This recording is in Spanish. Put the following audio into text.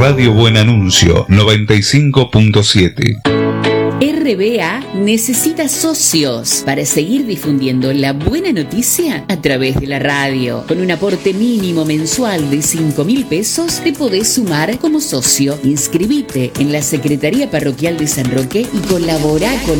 Radio Buen Anuncio 95.7. RBA necesita socios para seguir difundiendo la buena noticia a través de la radio. Con un aporte mínimo mensual de 5.000 pesos te podés sumar como socio. Inscribite en la Secretaría Parroquial de San Roque y colabora con